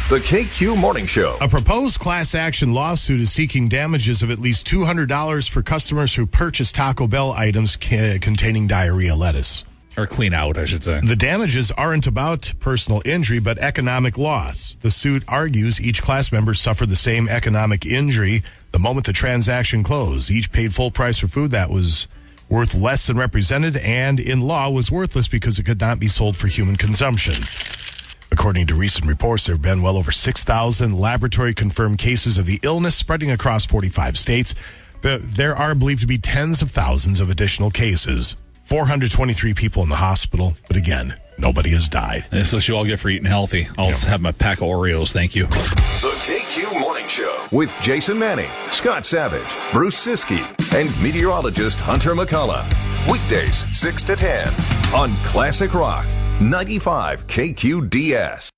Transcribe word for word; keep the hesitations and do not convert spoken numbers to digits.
The K Q Morning Show. A proposed class action lawsuit is seeking damages of at least two hundred dollars for customers who purchase Taco Bell items ca- containing diarrhea lettuce. Or clean out, I should say. The damages aren't about personal injury, but economic loss. The suit argues each class member suffered the same economic injury the moment the transaction closed. Each paid full price for food that was worth less than represented and in law was worthless because it could not be sold for human consumption. According to recent reports, there have been well over six thousand laboratory-confirmed cases of the illness spreading across forty-five states. But there are believed to be tens of thousands of additional cases. four hundred twenty-three people in the hospital, but again, nobody has died. This is what you all get for eating healthy. I'll Yep. have my pack of Oreos, thank you. The K Q Morning Show with Jason Manning, Scott Savage, Bruce Siskey, and meteorologist Hunter McCullough. Weekdays, six to ten on Classic Rock, ninety-five K Q D S.